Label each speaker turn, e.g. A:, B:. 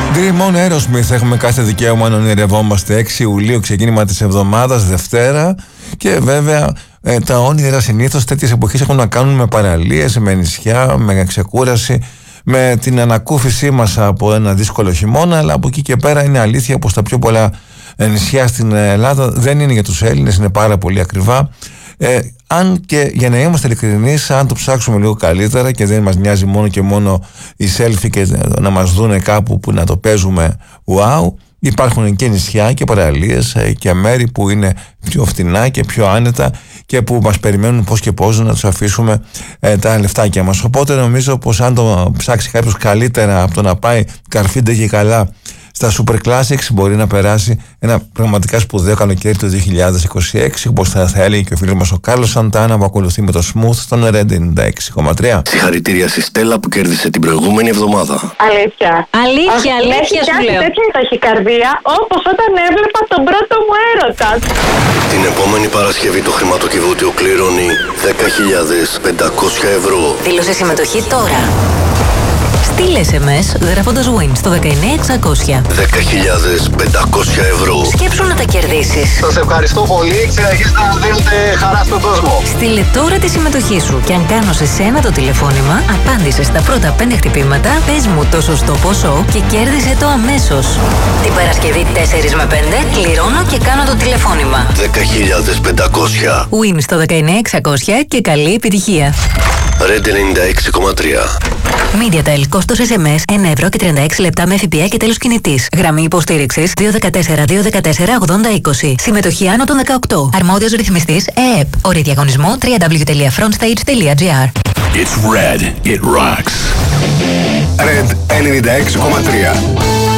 A: Dream on Aerosmith, έχουμε κάθε δικαίωμα να ονειρευόμαστε. 6 Ιουλίου, ξεκίνημα της εβδομάδας, Δευτέρα. Και βέβαια τα όνειρα συνήθως τέτοιες εποχές έχουν να κάνουν με παραλίες, με νησιά, με ξεκούραση, με την ανακούφισή μας από ένα δύσκολο χειμώνα. Αλλά από εκεί και πέρα είναι αλήθεια πως τα πιο πολλά νησιά στην Ελλάδα δεν είναι για τους Έλληνες, είναι πάρα πολύ ακριβά. Αν και για να είμαστε ειλικρινείς, αν το ψάξουμε λίγο καλύτερα και δεν μας νοιάζει μόνο και μόνο η selfie και να μας δούνε κάπου που να το παίζουμε wow, υπάρχουν και νησιά και παραλίες και μέρη που είναι πιο φτηνά και πιο άνετα και που μας περιμένουν πώς και πώς να τους αφήσουμε τα λεφτάκια μας. Οπότε νομίζω πως αν το ψάξει κάποιος καλύτερα από το να πάει καρφίντε και καλά στα Super Classics, μπορεί να περάσει ένα πραγματικά σπουδαίο καλοκαίρι του 2026, όπως θα έλεγε και ο φίλος μας ο Κάρλος Σαντάνα, που ακολουθεί με το Smooth στον Red 96,3.
B: Συγχαρητήρια στη Στέλλα που κέρδισε την προηγούμενη εβδομάδα.
C: Αλήθεια.
D: Αλήθεια σου λέω.
C: Τέτοια ταχυκαρδία όπως όταν έβλεπα τον πρώτο μου έρωτα.
B: Την επόμενη Παρασκευή το χρηματοκιβώτιο κληρώνει 10.500 ευρώ.
D: Δήλωσε συμμετοχή τώρα. Στείλε SMS γράφοντας WIN στο 19600.
B: 10.500 ευρώ.
D: Σκέψου να τα κερδίσεις.
E: Σας ευχαριστώ πολύ. Συνεχίστε να δίνετε χαρά στον κόσμο.
D: Στείλε τώρα τη συμμετοχή σου και αν κάνω σε σένα το τηλεφώνημα, απάντησε στα πρώτα 5 χτυπήματα, πες μου το σωστό ποσό και κέρδισε το αμέσως. Την Παρασκευή 4 με 5 κληρώνω και κάνω το τηλεφώνημα.
B: 10.500.
D: WIN στο 19600 και καλή επιτυχία.
B: Red 96,3.
D: MediaTel, κόστος SMS 1 ευρώ και 36 λεπτά με ΦΠΑ και τέλος κινητής. Γραμμή υποστήριξης 214-214-8020. Συμμετοχή άνω των 18. Αρμόδιος ρυθμιστής ΕΕΠ. Όροι διαγωνισμού www.frontstage.gr.
F: It's Red. It rocks.
E: Red 96,3.